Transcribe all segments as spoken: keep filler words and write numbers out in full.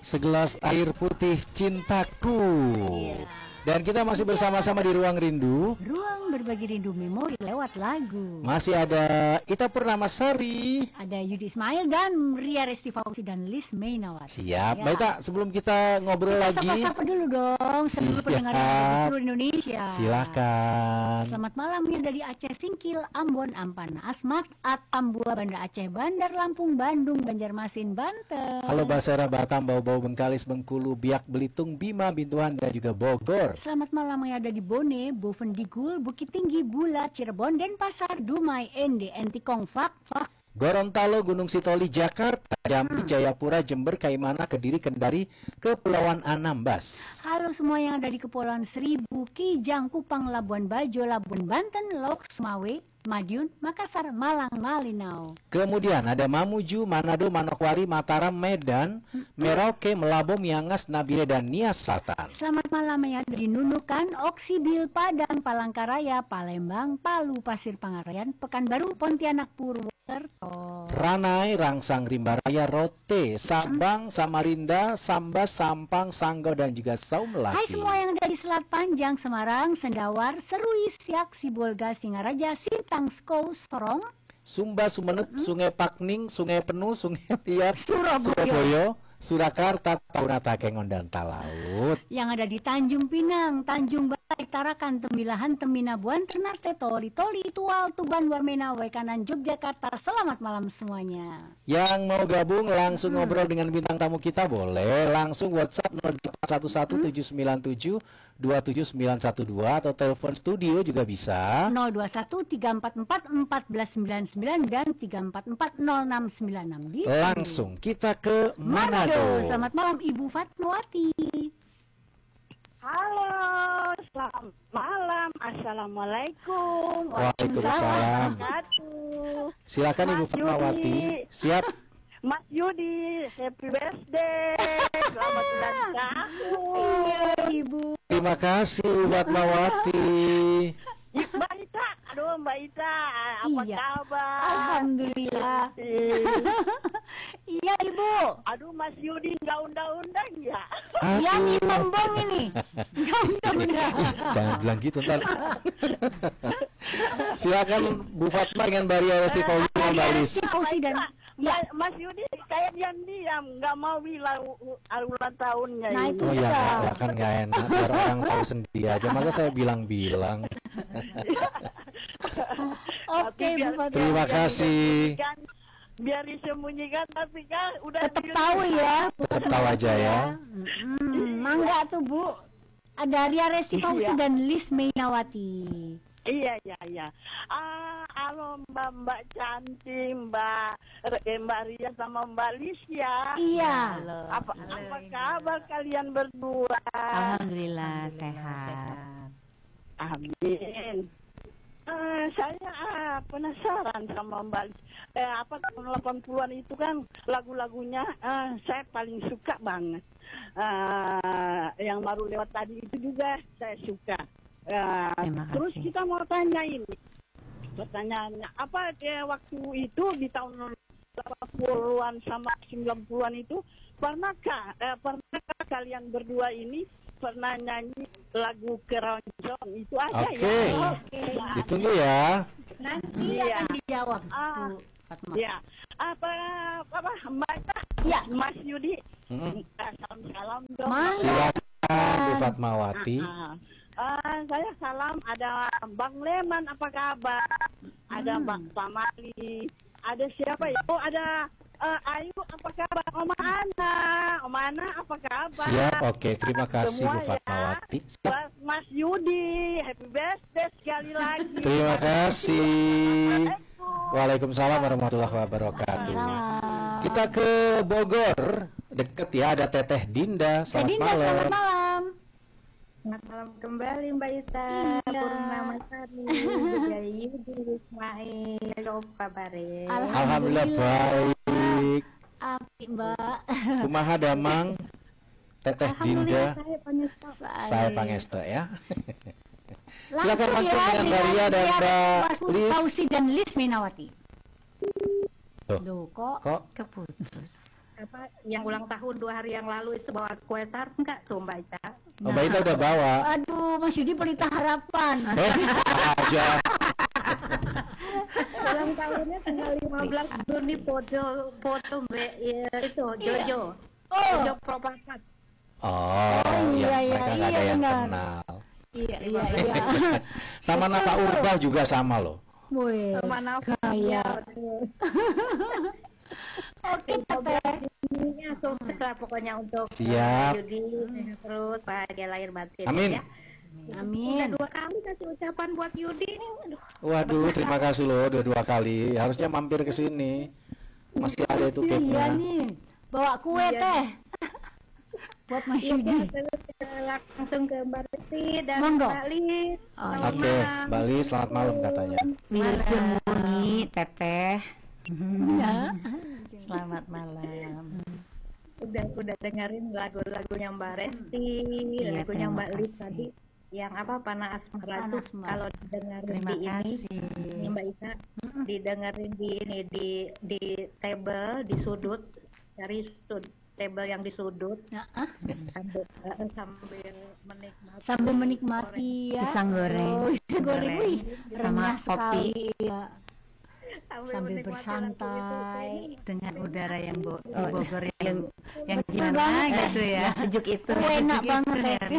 Segelas air putih cintaku. Iya. Dan kita masih bersama-sama di Ruang Rindu. Ruang berbagi rindu memori lewat lagu. Masih ada Ita Purnamasari. Ada Yudi Ismail dan Ria Resti Fauzi dan Lis Mainawati. Siap, Ya. Mbak Ita, sebelum kita ngobrol Kita lagi, sapa-sapa dulu dong seluruh Siap. pendengar yang ada di seluruh Indonesia. silakan. Selamat malam ya dari Aceh Singkil, Ambon, Ampana, Asmat, Atambua, Banda Aceh, Bandar Lampung, Bandung, Banjarmasin, Banten. Halo Basera, Batam, Bau-Bau, Bengkalis, Bengkulu, Biak, Belitung, Bima, Bintuan, dan juga Bogor. Selamat malam yang ada di Bone, Bovendigul, Bukit Tinggi, Bula, Cirebon, Denpasar, Dumai, Ende, Entikong, Fak, Fak. Gorontalo, Gunung Sitoli, Jakarta, Jambi, Jayapura, Jember, Kaimana, Kediri, Kendari, Kepulauan Anambas. Halo semua yang ada di Kepulauan Seribu, Kijang, Kupang, Labuan Bajo, Labuan Banten, Lok, Sumawe, Madiun, Makassar, Malang, Malinau. Kemudian ada Mamuju, Manado, Manokwari, Mataram, Medan, Merauke, Melabo, Miangas, Nabire, dan Nias Selatan. Selamat malam yang ada di Nunukan, Oksibil, Padang, Palangkaraya, Palembang, Palu, Pasir Pangarayan, Pekanbaru, Pontianak, Purwokerto. Ranai, Rangsang, Rimbaraya, Rote, Sabang, Samarinda, Sambas, Sampang, Sanggau, dan juga Saumlaki. Hai semua yang ada di Selat Panjang, Semarang, Sendawar, Serui, Siak, Sibolga, Singaraja, Sintang, Skow, Sorong, Sumba, Sumeneb, Sungai Pakning, Sungai Penuh, Sungai Liat, Surabaya. Surabaya, Surakarta, Taunata, Kengon, dan Talaut. yang ada di Tanjung Pinang, Tanjung Balai, Tarakan, Tembilahan, Teminabuan, Ternate, Toli, Toli, Tual, Tuban, Wamena, Waikanan, Yogyakarta. Selamat malam semuanya. Yang mau gabung langsung ngobrol dengan bintang tamu kita boleh langsung WhatsApp nol delapan satu satu tujuh sembilan tujuh dua tujuh sembilan satu dua atau telepon studio juga bisa. nol dua satu tiga empat empat empat sembilan sembilan dan tiga empat empat nol enam sembilan enam di Langsung kita ke Manado. Manado. Selamat malam Ibu Fatmawati. Halo, selamat malam. Assalamualaikum. Waalaikumsalam. Wabarakatuh. Silakan Ibu Mas Fatmawati. Yudi. Siap. Mas Yudi, happy birthday. Selamat ulang tahun. Iya Ibu. Terima kasih Ibu Fatmawati. Mbak Ita, aduh Mbak Ita, apa Iya. kabar? Alhamdulillah. Eh, Iya Ibu. Aduh Mas Yudi nggak undang-undang ya? Iya nih Aduh. sombong ini. Enggak udah-udah. Jangan bilang gitu ntar. Silakan Bu Fatma dengan Mbak Ria Resti Fauzi dan Mbak Lis. Fauzi dan ya. Mas, Mas Yudi kayak diam-diam, nggak mau bilang u- u- ulang tahunnya Nah, ini. itu Oh ya, Iya. ya kan nggak enak biar orang tahu sendiri aja. Masa saya bilang-bilang. Oke Tapi Bu biar- Fatma. Terima biar kasih. disembunyikan, biar disembunyikan tapi kan udah Tetap di- tahu ya. Tetap tahu aja ya. Hmm, mangga tuh Bu. Ada Ria Resti Fauzi Iya. dan Lis Mainawati. Iya iya iya. Ah, halo Mbak Mbak cantik, Mbak eh, Mbak Ria sama Mbak Lis ya. Iya. Apa apa kabar kalian berdua? Alhamdulillah sehat. Amin. Eh, saya ah, penasaran sama Mbak Lis. Eh, apa tahun delapan puluhan itu kan lagu-lagunya eh, saya paling suka banget. Eh, yang baru lewat tadi itu juga saya suka. Eh, Terima terus kasih. kita mau tanya ini. Pertanyaannya, apa eh, waktu itu di tahun delapan puluhan sama sembilan puluhan itu pernahkah eh, pernahkah kalian berdua ini pernah nyanyi lagu keroncong itu aja Oke. ya? Oke. Ditunggu ya. Nanti Iya. akan dijawab Ah. Bu Fatma. Ya, apa apa Mbak Ita? Iya. Mas Yudi, Mm-mm. salam-salam dong. Mangga. Silakan Bu Fatmawati. Ah, ah, saya salam ada Bang Leman apa kabar? Ada Hmm. Bang Pamali. Ada siapa ya? Oh ada eh, Ayu apa kabar? Oma Ana, Oma Ana apa kabar? Siap, oke. Terima kasih Bu Semua ya. Fatmawati. Siap. Buat Mas Yudi, happy birthday sekali lagi. Terima kasih. Assalamualaikum. Waalaikumsalam warahmatullahi wabarakatuh. Salam. Kita ke Bogor, deket ya, ada Teteh Dinda. Teh Selamat Dinda, selamat malam. malam. Selamat malam kembali Mbak Ita, Iya. Purnamasari, dari Yudi Ismail, apa bare? Alhamdulillah baik. Api Mbak. Kumaha damang Teteh Alhamdulillah Dinda. saya panjesta. Saya Pangestu ya. Langsung Silakan langsung ya, dengan Mbak Ria dan Ria Mbak Mas Lis. Fauzi dan Lis Mainawati. Loh, Loh kok kok Keputus. apa yang ulang tahun dua hari yang lalu itu bawa kue tart enggak tuh Mbak Ita? Oh, Mbak Ita udah bawa. Aduh, Mas Yudi pelita harapan. Eh, aja. Ulang tahunnya tanggal lima belas Juni foto foto Mbak ya, itu Jojo. Oh, Jojo Propakat. Oh, iya, ya, iya, mereka nggak iya, ada yang benar. kenal. iya iya iya. Sama Nafa Urba juga sama loh. Wih, Sama Nafa. kaya. Betul. Oke, Teteh. Ini sukses lah pokoknya untuk Siap. uh, Yudi sehat terus bahagia lahir batin Amin. ya. Amin. Udah dua kali kasih ucapan buat Yudi nih. Aduh. Waduh, terima kasih loh udah dua kali. Harusnya mampir ke sini. Masih ada itu Iya cake-nya. nih, bawa kue Iya. Teh. Buat Mas Yudi. Terus kita langsung ke Mbak Resti dan Monggo. Mbak Lis. Oh, Selamat Oke, malam. Mbak Lis, selamat malam katanya. Wilujenguni Teteh. Ya. Selamat malam. Udah udah dengerin lagu-lagunya Mbak Resti, Iya, lagunya terima Mbak Lis kasih. tadi yang apa Panah Asmara Panah tuh Asmara. kalau didengerin Terima di ini kasih. ini Mbak Isa didengerin di ini di di table di sudut cari sud table yang di sudut Nah, ah, sambil eh, sambil menikmati sambil menikmati ya. Pisang goreng. Oh, pisang goreng. Goreng. Wih, Sama renyah kopi. sekali, ya. sambil, Sambil menikmati bersantai. Dengan udara yang bo di Oh, Bogor yang yang Betul gimana banget. gitu ya. Iya. Yang sejuk itu. Wah, enak Sejuk banget, itu, Teh. Heri.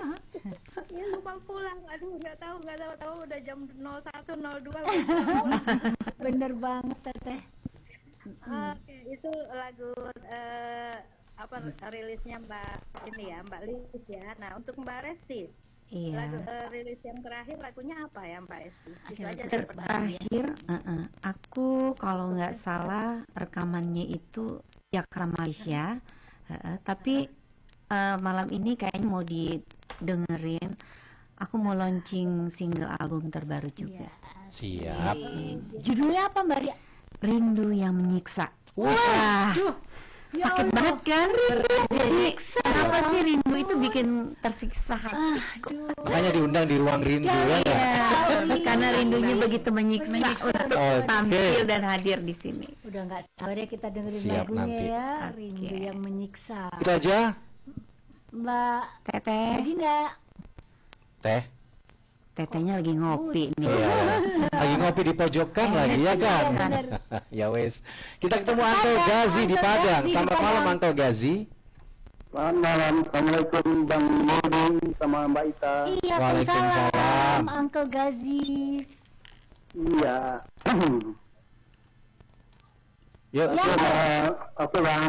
ya lupa pulang aduh nggak tahu nggak tahu tahu udah jam nol satu nol dua Bener banget Teteh. Oke, itu lagu eh, apa rilisnya Mbak ini ya, Mbak Lis ya. Nah, untuk Mbak Resti, lagu Iya. eh, rilis yang terakhir lagunya apa ya Mbak Resti? Itu aja Ter- seperti Terakhir, uh-uh, aku kalau nggak salah rekamannya itu Jakarta Malaysia, uh-uh, tapi uh, malam ini kayaknya mau didengerin. Aku mau launching single album terbaru juga. Siap. Judulnya apa Mbak Ria? Rindu yang menyiksa. Wah, Wah, aduh, ya sakit Allah. banget kan? Jadi kenapa sih rindu itu bikin tersiksa hati? Makanya diundang di ruang rindu ya. nggak? Ya, karena rindunya begitu menyiksa, untuk Oke. tampil dan hadir di sini. Udah nggak sabar ya kita dengerin Siap lagunya nanti. ya. Oke. Rindu yang menyiksa. Itu aja, Mbak Teteh, Dinda. Teh. tetehnya lagi ngopi nih. Iya. Lagi ngopi di pojokan lagi ya kan? Iya, bener. Ya wes. Kita ketemu Uncle Gazi di Padang. Selamat malam Uncle Gazi. Selamat malam, Assalamualaikum Bang Yudi sama Mbak Ita. Iya, Waalaikumsalam. Waalaikumsalam, Uncle Gazi. Iya. Yuk, Ya. Eh, Oke Bang.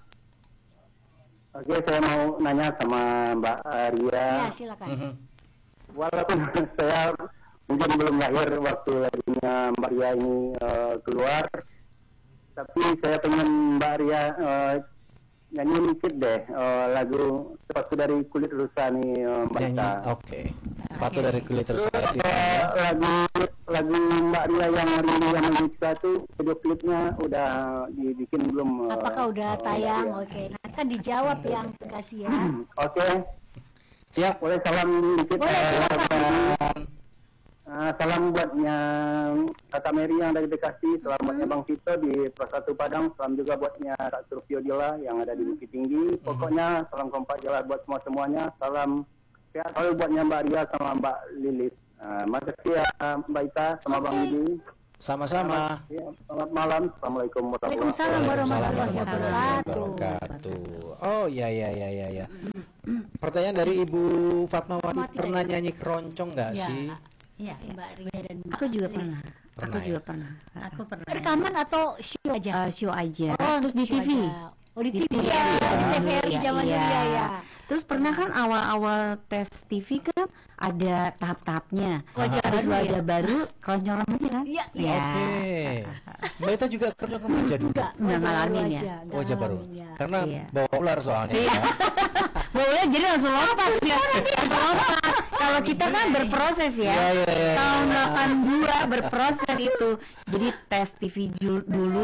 Oke, saya mau nanya sama Mbak Ria. Ya, silakan. Mhm. Walaupun saya mungkin belum lahir waktu lagunya Mbak Ria ini eh, keluar, tapi saya pengen Mbak Ria eh, nyanyi dikit deh eh, lagu Sepatu dari Kulit Rusa nih eh, Mbak Nyanyi. Ita. Oke. Sepatu dari kulit terus saya. Eh, lagu lagu Mbak Ria yang Rindu yang Menyiksa tuh video klipnya udah dibikin belum? eh? Apakah udah Oh, tayang? iya. Oke, nanti kan dijawab ya Uncle Gazi ya. Oke, Siap. boleh salam dikit. Boleh, eh, silakan. eh, salam buatnya Kata Mary yang dari Bekasi, salam buatnya Bang Tito di Pos satu Padang, salam juga buatnya Kak Surfio Dila yang ada di Bukit Tinggi. Pokoknya salam kompak jelas buat semua semuanya. Salam sehat selalu buatnya Mbak Ria sama Mbak Lilis. Uh, makasih ya Mbak Ita sama Bang Yudi. Sama-sama. Ya, selamat malam. Assalamualaikum warahmatullahi Waalaikumsalam warahmatullahi Waalaikumsalam wabarakatuh. wabarakatuh. Oh ya ya ya ya ya. Pertanyaan dari Ibu Fatmawati, Fatmawati. pernah nyanyi keroncong nggak Ya, sih? Iya, Mbak Ria dan Mbak aku juga Lis. pernah. Pernah Aku ya? juga pernah. Aku pernah. Rekaman atau show aja? Eh, show aja. Oh, Terus di T show V. aja. Oh, di T V Di ya, T V, di T V R I iya, zaman iya. dulu ya, ya. Terus pernah kan awal-awal tes T V kan ada tahap-tahapnya. Wajah Habis baru ya? wajah baru keroncong remaja kan? Iya, Ya. Oke. Mbak Ita juga keroncong remaja dulu. Enggak, Nggak wajah ngalamin baru ya? aja, nggak Wajah baru. ngalamin, ya. Karena Iya. bawa ular soalnya. Boleh jadi langsung lompat ya. Langsung lompat. Kalau kita kan berproses ya. Iya, iya, iya, Tahun iya. delapan puluh dua berproses itu. Jadi tes T V ju- dulu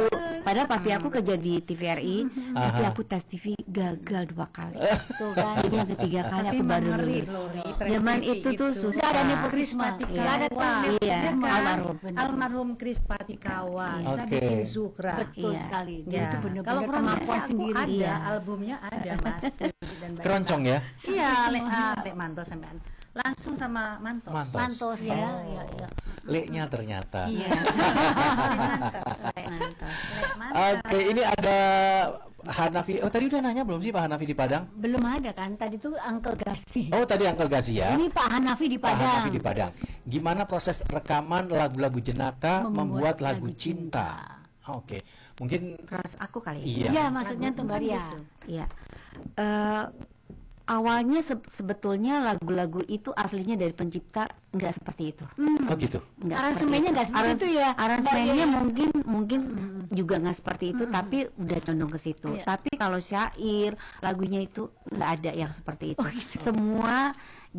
Padahal papi aku kerja di T V R I, tapi Aha. aku tes T V gagal dua kali. Tuh kan. Jadi yang ketiga kali Tapi aku baru mengeri lulus. loh, Ri, Zaman prestasi itu tuh itu. susah. Nggak ada nepotisme. Krismatika. Nggak ada Wah, iya, nepotisme. almarhum. Almarhum Kris Patikawa, Oke. Sabikin Zuhra. Betul Iya. sekali. Dia Ya. itu benar-benar Kalau kemampuan Indonesia aku sendiri. ada, Iya. albumnya ada Mas. Dan Mbak Keroncong ya. Iya, Lek ah, Lek Manto sampean. Langsung sama Mantos. Mantos. Mantos ya, ya, ya. Leknya ternyata. Iya. Lek Mantos. Lek Mantos. Oke, ini ada Hanafi. Oh, tadi udah nanya belum sih Pak Hanafi di Padang? Belum ada kan? Tadi tuh Uncle Gasi. Oh, tadi Uncle Gazi ya. Ini Pak Hanafi di Pak Padang. Hanafi di Padang. Gimana proses rekaman lagu-lagu Jenaka membuat, lagu cinta? Oke, mungkin Terus aku kali. iya. Iya, maksudnya tuh Mbak Ria. Iya. Eh, awalnya se- sebetulnya lagu-lagu itu aslinya dari pencipta nggak seperti itu. Oh gitu. Nggak Aransemennya nggak seperti Arans- itu ya, Aransemennya Mbak Yaya? mungkin mungkin juga nggak seperti itu, tapi udah condong ke situ. Iya. Tapi kalau syair lagunya itu nggak ada yang seperti itu. Oh, gitu. Semua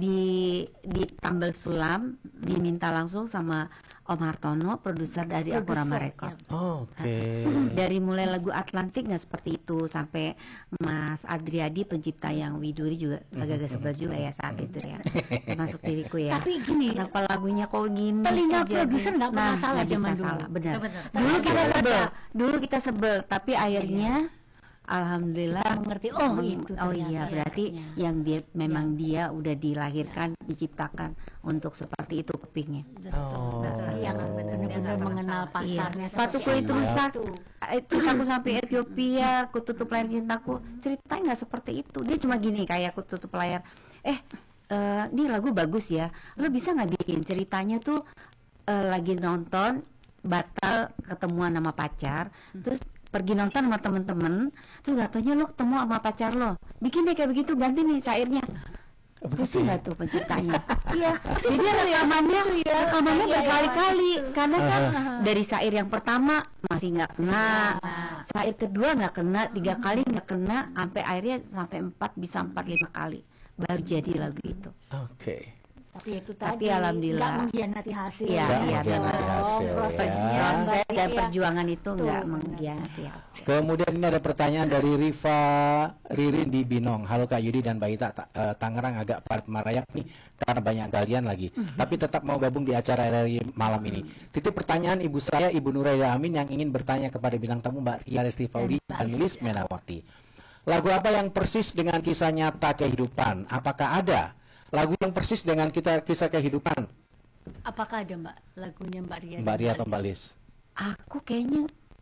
di ditambal sulam, diminta langsung sama Om Hartono, produser dari Akurama Produser, Record. Oke. Dari mulai lagu Atlantik nggak seperti itu, sampai Mas Adriadi pencipta yang Widuri juga agak-agak sebel juga ya saat itu ya, masuk diriku ya. Tapi gini, Kenapa lagunya kok gini telinga sih, produser jadi- nggak pernah salah nggak bisa zaman dulu. salah, benar. Benar. Dulu kita Tapi sebel, ada- dulu kita sebel, tapi akhirnya alhamdulillah mengerti, oh, meng- itu oh ternyata iya ya, berarti akhirnya. yang dia memang dia udah dilahirkan, diciptakan untuk seperti itu kepingnya. Oh. yang benar-benar mengenal Iya, pasarnya. sepatu seperti kulit apa. rusak. Eh, Cintaku sampai Ethiopia, ku tutup layar cintaku. Ceritanya nggak seperti itu. Dia cuma gini kayak ku tutup layar. Eh, eh, ini lagu bagus ya. Lo bisa nggak bikin ceritanya tuh eh, lagi nonton batal ketemuan sama pacar, terus pergi nonton sama temen-temen, terus gak taunya lo ketemu sama pacar lo. Bikin deh kayak begitu, ganti nih syairnya. Pusing nggak tuh penciptanya? Iya, jadi rekamannya rekamannya berkali-kali karena kan dari syair yang pertama masih nggak kena, syair kedua nggak kena, tiga kali nggak kena, sampai akhirnya sampai empat bisa empat lima kali baru jadi lagu itu. Oke. Tapi itu Tapi tadi alhamdulillah. nggak mengkhianati hasil. Iya, Nggak iya, mengkhianati benar. hasil, ya. prosesnya Proses baik, dan ya. perjuangan itu nggak Tuh, mengkhianati hasil. Kemudian ini ada pertanyaan dari Riva Ririn di Binong. Halo Kak Yudi dan Mbak Ita, Ta- eh, Tangerang agak padat merayap nih karena banyak galian lagi. Tapi tetap mau gabung di acara dari malam ini. Titip pertanyaan ibu saya, Ibu Nuraida Amin yang ingin bertanya kepada bintang tamu Mbak Ria Lesti Faudi dan Lilis Menawati. Lagu apa yang persis dengan kisah nyata kehidupan? Apakah ada lagu yang persis dengan kita kisah kehidupan? Apakah ada Mbak lagunya Mbak Ria? Mbak Ria atau Mbak Lis? Aku kayaknya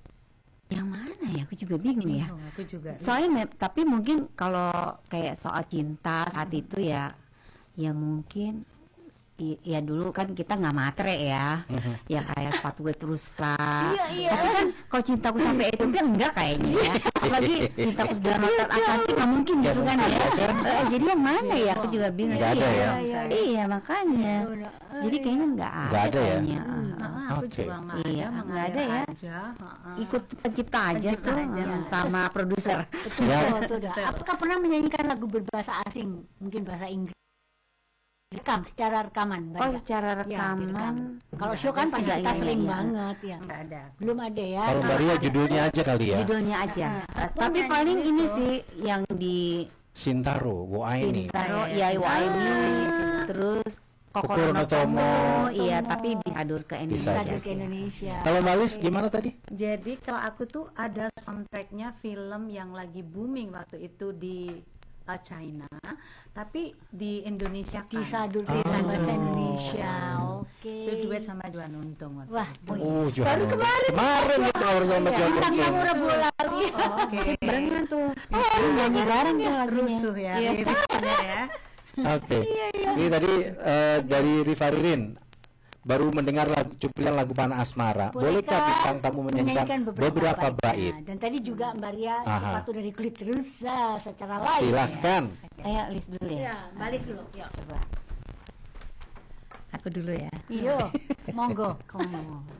yang mana ya? Aku juga bingung ya. Oh, aku juga. Soalnya me- tapi mungkin kalau kayak soal cinta saat itu ya, ya mungkin i- ya dulu kan kita nggak matre ya, ya kayak sepatu gue rusak. Iya, iya. Tapi kan kalau cintaku sampai itu kan enggak kayaknya ya. Apalagi cintaku sudah nonton Atlantik nggak mungkin gitu kan ya. Eh, jadi yang mana ya? Aku juga bingung. Nggak ada Iya, ya? iya, iya, makanya. Jadi kayaknya nggak ada. Nggak ada ya? kayaknya. Ah, aku Oke. juga nggak Iya, ada, nggak ada mengalir ya. aja. Ah, Ikut pencipta aja Pencipta tuh aja. hmm, sama produser. Siap. Betul, betul, dah. Apakah pernah menyanyikan lagu berbahasa asing, mungkin bahasa Inggris? Rekam secara rekaman. Mbak Oh, Ria? secara Ya, rekaman. direkam. Kalau show kan pasti Iya, kita iya, sering iya. banget ya. nggak ada. Belum ada ya. Kalau Mbak Ria judulnya aja kali ya. Judulnya aja. Nah, Eh, tapi nyanyi paling itu. ini sih yang di Sintaro, Wo Aini. Sintaro, Iya, ya iya. ini, terus Kokoro Kokoro no Tomo. Tomo, iya tapi disadur ke Indonesia. Bisa ke sih. Indonesia. Kalau Mbak Lis gimana tadi? Jadi kalau aku tuh ada soundtracknya film yang lagi booming waktu itu di uh, China, tapi di Indonesia kan. Disadur Oh. dengan bahasa Indonesia. Oke. Itu duet sama Dua Nuntung waktu Wah, itu. Oh, Baru kemarin. Kemarin kita harus sama John bintang Nuntung. tamu Rabu lagi. Oke. Barengan tuh. Oh, nyanyi bareng tuh lagunya. Rusuh ya, Iya. liriknya ya. Oke. Ini tadi eh, dari Riva Ririn baru mendengar lagu cuplikan lagu Panah Asmara. Bolehkah Bolehkah bintang tamu menyanyikan beberapa, bait? baitnya? Dan tadi juga Mbak Ria Aha. sepatu dari kulit rusa secara live. Silahkan. Ayo list dulu ya. Ya, balik dulu. Yuk. Coba. Aku dulu ya. Yo, monggo. Kamu.